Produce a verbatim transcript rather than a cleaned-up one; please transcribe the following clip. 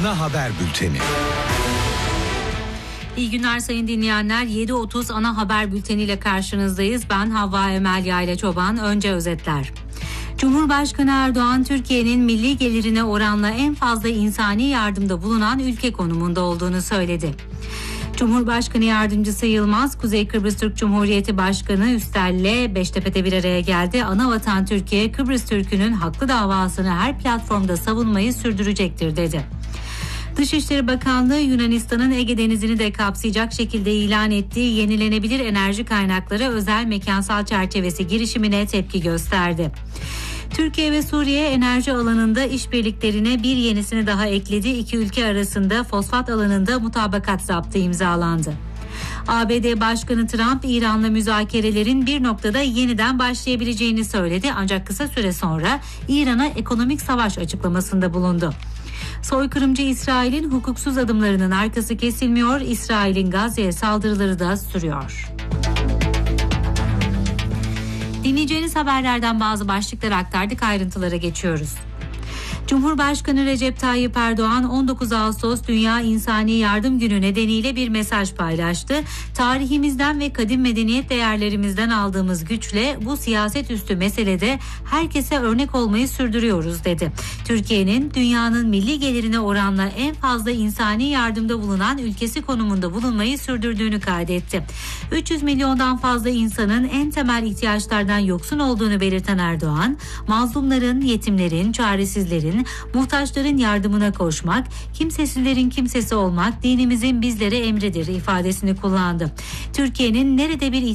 ana haber bülteni. İyi günler sayın dinleyenler. yedi otuz ana haber bülteniyle karşınızdayız. Ben Havva Emel Yayla Çoban. Önce özetler. Cumhurbaşkanı Erdoğan, Türkiye'nin milli gelirine oranla en fazla insani yardımda bulunan ülke konumunda olduğunu söyledi. Cumhurbaşkanı Yardımcısı Yılmaz, Kuzey Kıbrıs Türk Cumhuriyeti Başkanı Üster'le Beştepe'de bir araya geldi. Anavatan Türkiye, Kıbrıs Türk'ünün haklı davasını her platformda savunmayı sürdürecektir dedi. Dışişleri Bakanlığı, Yunanistan'ın Ege Denizi'ni de kapsayacak şekilde ilan ettiği yenilenebilir enerji kaynakları özel mekansal çerçevesi girişimine tepki gösterdi. Türkiye ve Suriye enerji alanında işbirliklerine bir yenisini daha ekledi. İki ülke arasında fosfat alanında mutabakat zaptı imzalandı. A B D Başkanı Trump, İran'la müzakerelerin bir noktada yeniden başlayabileceğini söyledi. Ancak kısa süre sonra İran'a ekonomik savaş açıklamasında bulundu. Soykırımcı İsrail'in hukuksuz adımlarının arkası kesilmiyor. İsrail'in Gazze'ye saldırıları da sürüyor. Dinleyeceğiniz haberlerden bazı başlıkları aktardık, ayrıntılara geçiyoruz. Cumhurbaşkanı Recep Tayyip Erdoğan on dokuz Ağustos Dünya İnsani Yardım Günü nedeniyle bir mesaj paylaştı. Tarihimizden ve kadim medeniyet değerlerimizden aldığımız güçle bu siyaset üstü meselede herkese örnek olmayı sürdürüyoruz dedi. Türkiye'nin dünyanın milli gelirine oranla en fazla insani yardımda bulunan ülkesi konumunda bulunmayı sürdürdüğünü kaydetti. üç yüz milyondan fazla insanın en temel ihtiyaçlardan yoksun olduğunu belirten Erdoğan, mazlumların, yetimlerin, çaresizlerin, muhtaçların yardımına koşmak, kimsesizlerin kimsesi olmak dinimizin bizlere emridir ifadesini kullandı. Türkiye'nin nerede bir